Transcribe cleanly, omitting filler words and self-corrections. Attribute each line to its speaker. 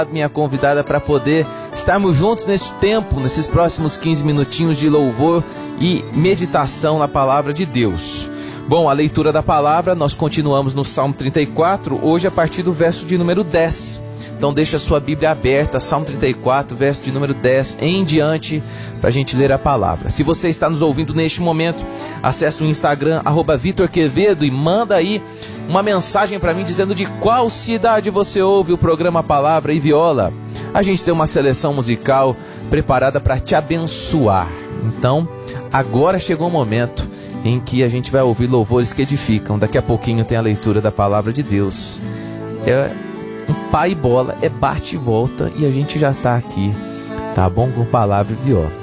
Speaker 1: minha convidada, para poder estarmos juntos nesse tempo, nesses próximos 15 minutinhos de louvor e meditação na palavra de Deus. Bom, a leitura da palavra, nós continuamos no Salmo 34, hoje a partir do verso de número 10. Então deixa a sua Bíblia aberta, Salmo 34, verso de número 10 em diante, para a gente ler a palavra. Se você está nos ouvindo neste momento, acesse o Instagram, @VitorQuevedo, e manda aí uma mensagem para mim dizendo de qual cidade você ouve o programa Palavra e Viola. A gente tem uma seleção musical preparada para te abençoar. Então, agora chegou o momento em que a gente vai ouvir louvores que edificam. Daqui a pouquinho tem a leitura da palavra de Deus. É um pai e bola, é bate e volta, e a gente já está aqui, tá bom? Com palavra e viola.